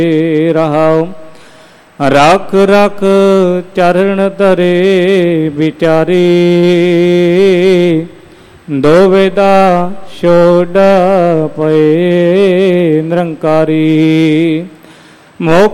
ਰਹਾਉ। ਰਖ ਰਖ ਚਰਨ ਧਰੇ ਵਿਚਾਰੀ, ਦੁਵਿਧਾ ਛੋੜ ਪਏ ਨਿਰੰਕਾਰੀ।